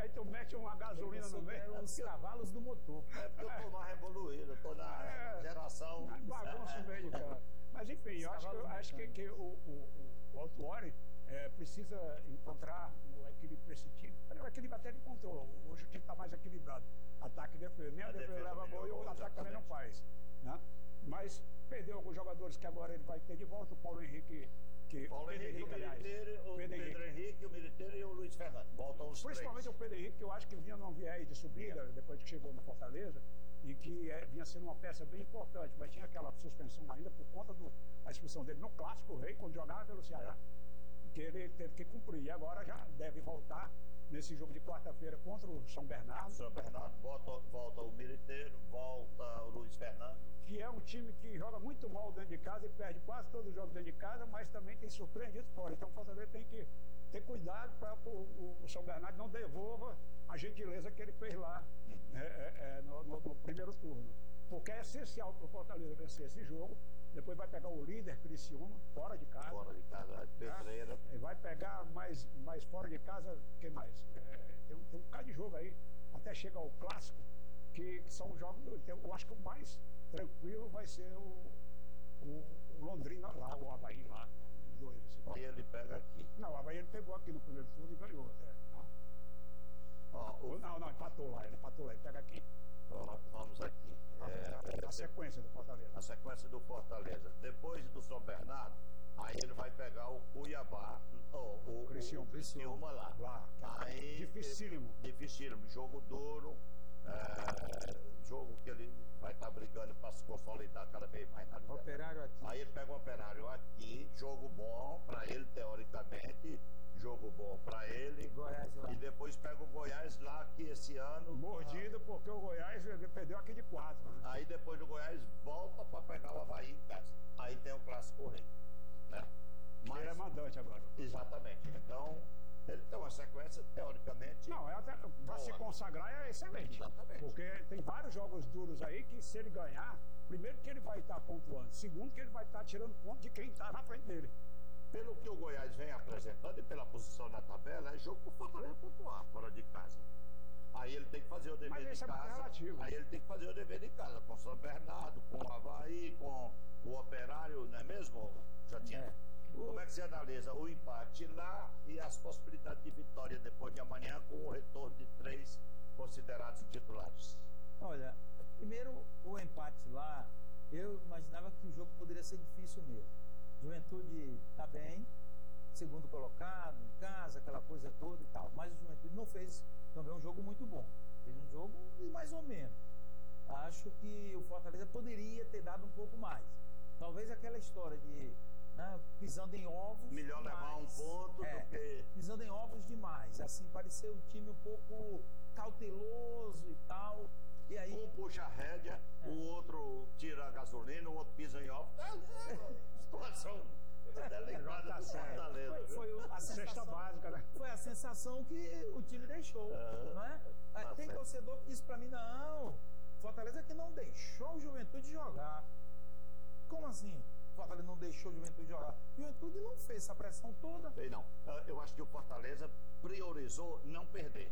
Aí tu mete uma gasolina no meio. Os cavalos do motor. É porque eu tô mais evoluído, eu tô na geração. Bagunça o meio de cara. Mas enfim, eu acho que o Autuori precisa encontrar o equilíbrio para esse time. O equilíbrio até ele encontrou. Hoje o time está mais equilibrado. Ataque e defesa. Nem a defesa leva gol e o ataque também não faz. Né? Mas perdeu alguns jogadores que agora ele vai ter de volta. O Paulo Henrique. Paulo Henrique, o Pedro Henrique, o Militeiro e o Luiz Fernando. Voltam os Principalmente três. O Pedro Henrique, que eu acho que vinha num viés de subida, depois que chegou no Fortaleza, e que vinha sendo uma peça bem importante, mas tinha aquela suspensão ainda por conta da expulsão dele no Clássico Rei, quando jogava pelo Ceará, que ele teve que cumprir. E agora já deve voltar nesse jogo de quarta-feira contra o São Bernardo. São Bernardo, volta o Militeiro, volta o Luiz Fernando. Que é um time que joga muito mal dentro de casa e perde quase todos os jogos dentro de casa, mas também tem surpreendido fora. Então o Fortaleza tem que ter cuidado para o São Bernardo não devolva a gentileza que ele fez lá no primeiro turno. Porque é essencial para o Fortaleza vencer esse jogo. Depois vai pegar o líder Criciúma, fora de casa. Fora de casa, Pedreira. E vai pegar mais fora de casa, o que mais? Tem um bocado de jogo aí, até chegar ao Clássico, que são jogos. Eu acho que o mais tranquilo vai ser o Londrina lá, o Avaí lá, os dois. E ele pega aqui. Não, o Avaí ele pegou aqui no primeiro turno e ganhou até. Não, empatou lá, ele pega aqui. Vamos aqui. A sequência do Fortaleza. A sequência do Fortaleza. Depois do São Bernardo, aí ele vai pegar o Cuiabá, o Criciúma lá. Aí, Dificílimo. Jogo duro. Jogo que ele vai estar brigando para se consolidar cada vez mais na liderança. Operário aqui. Aí ele pega o Operário aqui, jogo bom para ele, teoricamente, jogo bom para ele. Goiás lá. E depois pega o Goiás lá, que esse ano... Mordido porque o Goiás perdeu aqui de 4. Né? Aí depois do Goiás volta para pegar o Avaí em casa. Aí tem o Clássico Rei. Né? Mas ele é mandante agora. Exatamente. Então... ele tem uma sequência, teoricamente... Não, para se consagrar é excelente. Exatamente. Porque tem vários jogos duros aí que, se ele ganhar, primeiro que ele vai estar pontuando, segundo que ele vai estar tirando ponto de quem está na frente dele. Pelo que o Goiás vem apresentando e pela posição na tabela, é jogo para o Fortaleza pontuar fora de casa. Aí ele tem que fazer o dever de casa. Relativo. Aí ele tem que fazer o dever de casa com o São Bernardo, com o Avaí, com o Operário, não é mesmo, Jotinha? Como é que você analisa o empate lá e as possibilidades de vitória depois de amanhã com o retorno de 3 considerados titulares? Olha, primeiro o empate lá, eu imaginava que o jogo poderia ser difícil mesmo. Juventude está bem, segundo colocado, em casa, aquela coisa toda e tal. Mas o Juventude não fez também um jogo muito bom. Fez um jogo mais ou menos. Acho que o Fortaleza poderia ter dado um pouco mais. Talvez aquela história de pisando em ovos. Melhor demais. Levar um ponto do que... Pisando em ovos demais. Assim, pareceu um time um pouco cauteloso e tal. E aí... Um puxa a rédea, o outro tira a gasolina, o outro pisa em ovos. Situação delicada do Fortaleza. Foi a cesta básica, né? Foi a sensação que o time deixou. Não é? Tem certo. Torcedor que disse pra mim, não, Fortaleza que não deixou o Juventude jogar. Como assim? Fortaleza não deixou o Juventude jogar. Juventude não fez essa pressão toda. Não. Eu acho que o Fortaleza priorizou não perder.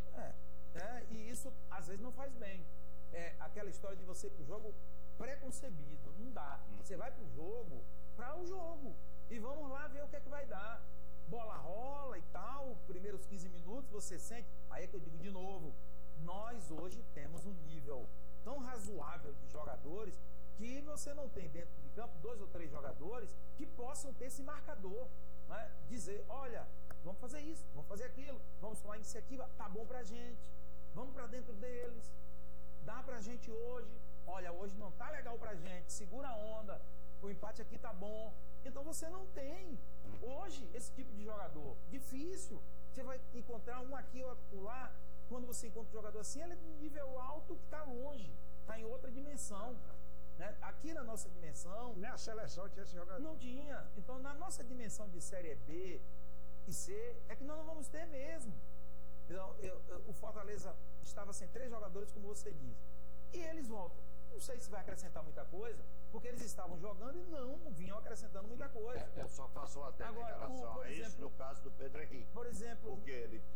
E isso às vezes não faz bem. É aquela história de você ir pro jogo preconcebido. Não dá. Você vai pro jogo para o jogo. E vamos lá ver o que é que vai dar. Bola rola e tal. Primeiros 15 minutos você sente. Aí é que eu digo de novo. Nós hoje temos um nível tão razoável de jogadores que você não tem dentro de campo 2 ou 3 jogadores que possam ter esse marcador, né? Dizer, olha, vamos fazer isso, vamos fazer aquilo, vamos tomar iniciativa, tá bom pra gente, vamos pra dentro deles, dá pra gente hoje, olha, hoje não tá legal pra gente, segura a onda, o empate aqui tá bom. Então você não tem hoje esse tipo de jogador, difícil. Você vai encontrar um aqui ou outro lá. Quando você encontra um jogador assim, ele é de um nível alto que está longe, está em outra dimensão, né? Aqui na nossa dimensão... Nem a seleção tinha esse jogador. Não tinha. Então, na nossa dimensão de Série B e C, é que nós não vamos ter mesmo. Então, o Fortaleza estava sem 3 jogadores, como você disse. E eles voltam. Não sei se vai acrescentar muita coisa, porque eles estavam jogando e não vinham acrescentando muita coisa. Eu só faço uma adenda em relação a isso no caso do Pedro Henrique. Por exemplo... Porque ele